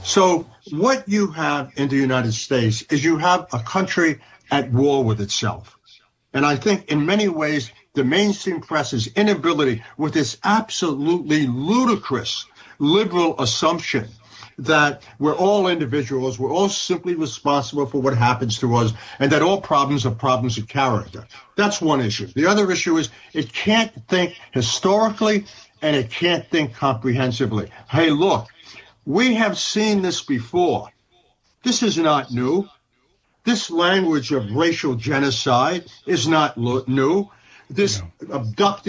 So what you have in the United States is you have a country at war with itself. And I think in many ways, the mainstream press's inability with this absolutely ludicrous liberal assumption that we're all individuals, we're all simply responsible for what happens to us, and that all problems are problems of character. That's one issue. The other issue is it can't think historically and it can't think comprehensively. Hey, look, we have seen this before. This is not new. This language of racial genocide is not new. This abducting